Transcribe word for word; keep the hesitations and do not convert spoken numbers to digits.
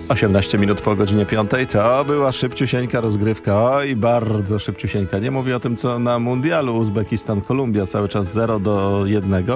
osiemnaście minut po godzinie piątej. To była szybciusieńka rozgrywka i bardzo szybciusieńka. Nie mówię o tym, co na mundialu Uzbekistan-Kolumbia, cały czas zero do jednego.